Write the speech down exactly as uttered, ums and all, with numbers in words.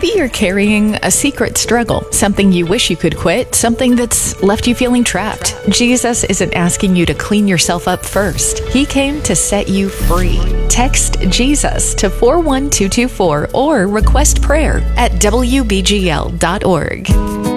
Maybe you're carrying a secret struggle, something you wish you could quit, something that's left you feeling trapped. Jesus isn't asking you to clean yourself up first. He came to set you free. Text Jesus to four one two two four or request prayer at w b g l dot org.